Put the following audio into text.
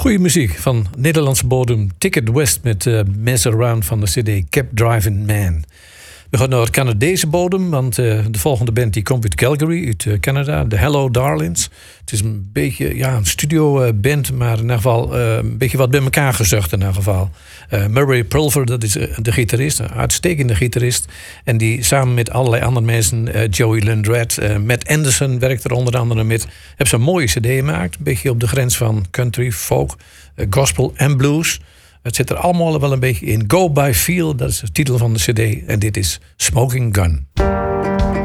Goeie muziek van Nederlandse bodem. Ticket West met Mess Around van de CD Kept Driving Man. We gaan naar het Canadese bodem, want de volgende band die komt uit Calgary, uit Canada. De Hello Darlings. Het is een beetje een studioband, maar in ieder geval een beetje wat bij elkaar gezucht in ieder geval. Murray Pulver, dat is de gitarist, een uitstekende gitarist. En die samen met allerlei andere mensen, Joey Lundred, Matt Anderson werkt er onder andere mee. Hebben ze een mooie CD gemaakt, een beetje op de grens van country, folk, gospel en blues. Het zit er allemaal wel een beetje in. Go by Feel, dat is de titel van de CD. En dit is Smoking Gun.